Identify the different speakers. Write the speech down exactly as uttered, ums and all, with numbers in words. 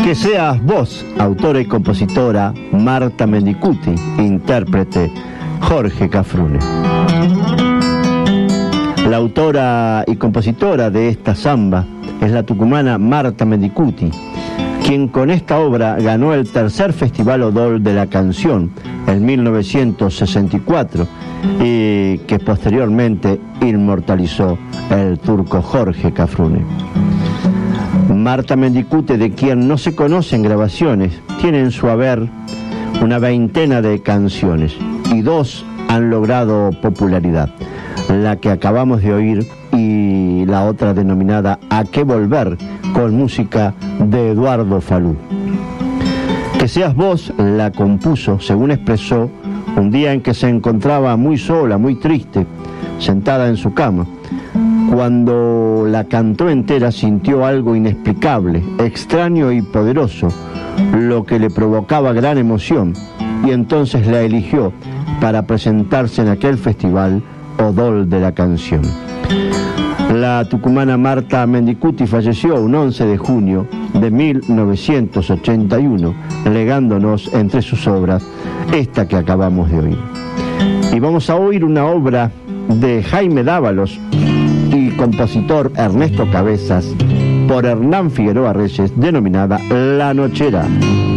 Speaker 1: Que seas vos, autora y compositora, Marta Mendicuti, intérprete, Jorge Cafrune. La autora y compositora de esta samba es la tucumana Marta Mendicuti, quien con esta obra ganó el tercer Festival Odol de la Canción en mil novecientos sesenta y cuatro y que posteriormente inmortalizó el turco Jorge Cafrune. Marta Mendicuti, de quien no se conocen grabaciones, tiene en su haber una veintena de canciones y dos han logrado popularidad, la que acabamos de oír y la otra denominada A qué volver, con música de Eduardo Falú. Que seas vos la compuso, según expresó, un día en que se encontraba muy sola, muy triste, sentada en su cama. Cuando la cantó entera sintió algo inexplicable, extraño y poderoso, lo que le provocaba gran emoción, y entonces la eligió para presentarse en aquel festival Odol de la Canción. La tucumana Marta Mendicuti falleció un once de junio de mil novecientos ochenta y uno, legándonos entre sus obras esta que acabamos de oír. Y vamos a oír una obra de Jaime Dávalos y compositor Ernesto Cabezas por Hernán Figueroa Reyes, denominada La Nochera.